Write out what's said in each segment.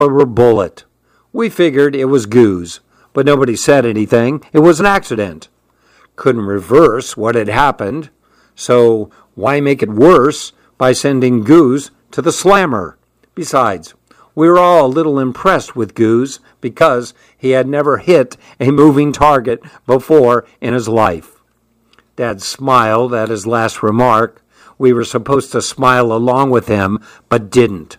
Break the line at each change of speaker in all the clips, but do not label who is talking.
rubber bullet. We figured it was Goose, but nobody said anything. It was an accident. Couldn't reverse what had happened, so why make it worse by sending Goose to the slammer? Besides, we were all a little impressed with Goose because he had never hit a moving target before in his life. Dad smiled at his last remark. We were supposed to smile along with him, but didn't.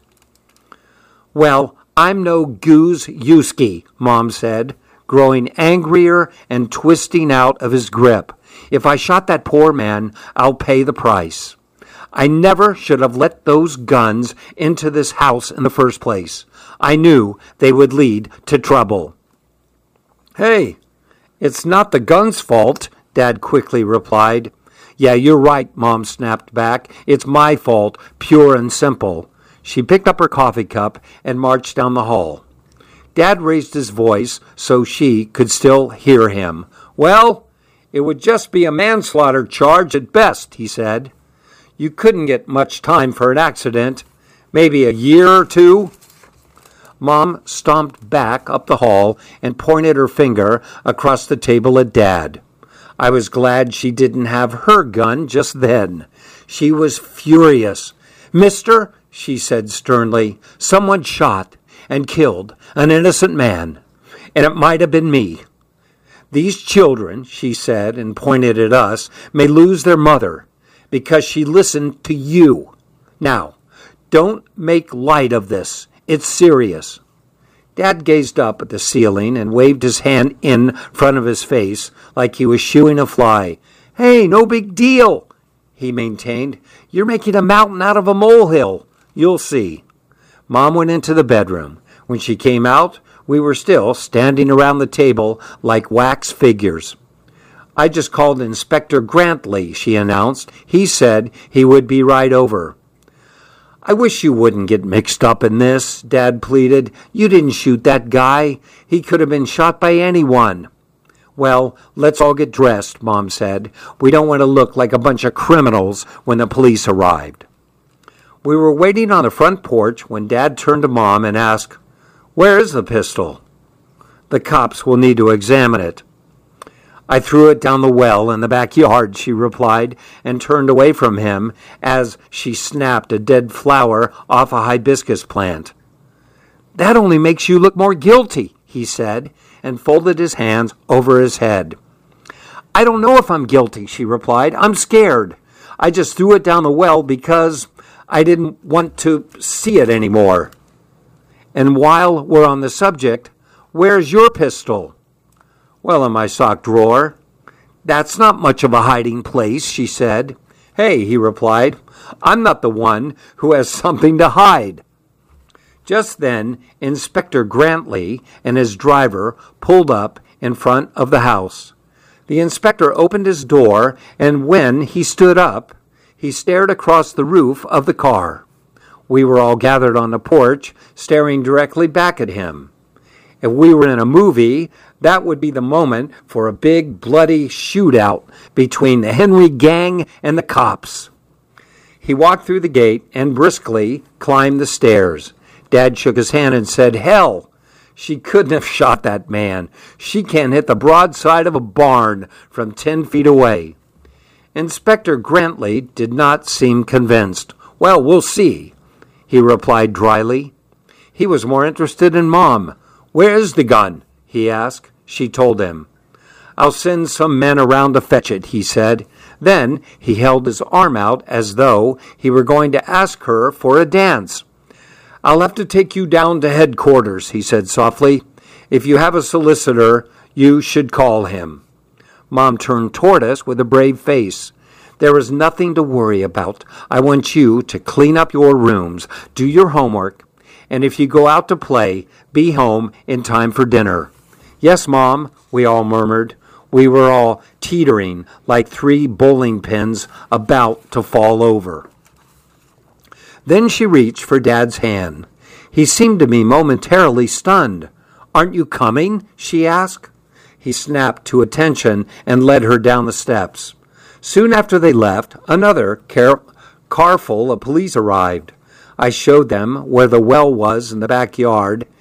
Well, I'm no Goose Yuski, Mom said, growing angrier and twisting out of his grip. If I shot that poor man, I'll pay the price. I never should have let those guns into this house in the first place. I knew they would lead to trouble. Hey, it's not the gun's fault, Dad quickly replied. Yeah, you're right, Mom snapped back. It's my fault, pure and simple. She picked up her coffee cup and marched down the hall. Dad raised his voice so she could still hear him. Well, it would just be a manslaughter charge at best, he said. You couldn't get much time for an accident. Maybe a year or two. Mom stomped back up the hall and pointed her finger across the table at Dad. I was glad she didn't have her gun just then. She was furious. Mister, she said sternly, someone shot and killed an innocent man, and it might have been me. These children, she said, and pointed at us, may lose their mother because she listened to you. Now, don't make light of this. It's serious. Dad gazed up at the ceiling and waved his hand in front of his face like he was shooing a fly. Hey, no big deal, he maintained. You're making a mountain out of a molehill. You'll see. Mom went into the bedroom. When she came out, we were still standing around the table like wax figures. I just called Inspector Grantley, she announced. He said he would be right over. I wish you wouldn't get mixed up in this, Dad pleaded. You didn't shoot that guy. He could have been shot by anyone. Well, let's all get dressed, Mom said. We don't want to look like a bunch of criminals when the police arrived. We were waiting on the front porch when Dad turned to Mom and asked, Where is the pistol? The cops will need to examine it. I threw it down the well in the backyard, she replied, and turned away from him as she snapped a dead flower off a hibiscus plant. That only makes you look more guilty, he said, and folded his hands over his head. I don't know if I'm guilty, she replied. I'm scared. I just threw it down the well because I didn't want to see it anymore. And while we're on the subject, where's your pistol? Well, in my sock drawer. That's not much of a hiding place, she said. Hey, he replied, I'm not the one who has something to hide. Just then, Inspector Grantley and his driver pulled up in front of the house. The inspector opened his door, and when he stood up, he stared across the roof of the car. We were all gathered on the porch, staring directly back at him. If we were in a movie, that would be the moment for a big, bloody shootout between the Henry gang and the cops. He walked through the gate and briskly climbed the stairs. Dad shook his hand and said, Hell, she couldn't have shot that man. She can hit the broadside of a barn from 10 feet away. Inspector Grantley did not seem convinced. Well, we'll see, he replied dryly. He was more interested in Mom. Where is the gun? He asked. She told him. I'll send some men around to fetch it, he said. Then he held his arm out as though he were going to ask her for a dance. I'll have to take you down to headquarters, he said softly. If you have a solicitor, you should call him. Mom turned toward us with a brave face. There is nothing to worry about. I want you to clean up your rooms, do your homework, and if you go out to play, be home in time for dinner. Yes, Mom, we all murmured. We were all teetering like 3 bowling pins about to fall over. Then she reached for Dad's hand. He seemed to be momentarily stunned. Aren't you coming? She asked. He snapped to attention and led her down the steps. Soon after they left, another car full of police arrived. I showed them where the well was in the backyard